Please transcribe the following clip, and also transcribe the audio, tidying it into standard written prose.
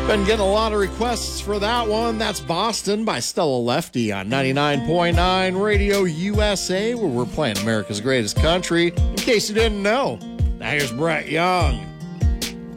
Been getting a lot of requests for that one. That's Boston by Stella Lefty on 99.9 Radio USA, where we're playing America's Greatest Country. In case you didn't know, now here's Brett Young.